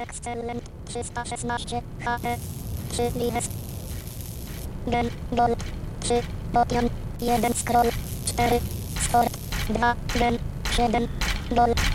Excellent 316 HP 3 lives Gen Gol 3 Potion 1 Scroll 4 Sport 2 Gen 7 Gol